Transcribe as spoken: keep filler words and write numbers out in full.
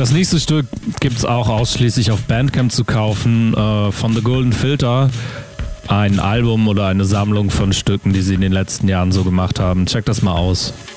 Das nächste Stück gibt es auch ausschließlich auf Bandcamp zu kaufen, äh, von The Golden Filter. Ein Album oder eine Sammlung von Stücken, die sie in den letzten Jahren so gemacht haben. Checkt das mal aus.